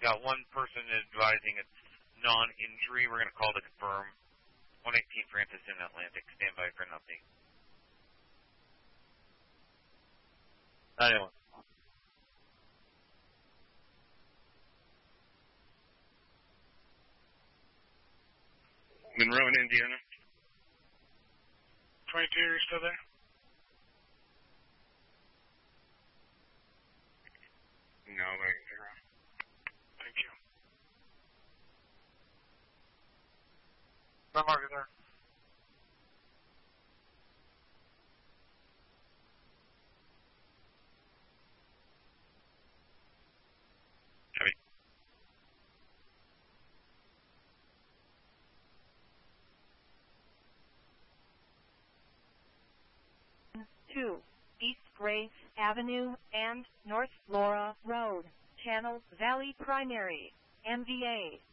Got one person advising it's non-injury. We're going to call to confirm. 118 Francis in Atlantic. Stand by for an update. 91. Monroe in Indiana. 22, you're still there? No, wait, 0. Thank you. My mark is there. Heavy. 2, East Grace Avenue and North Laura Road, Channel Valley Primary, MVA.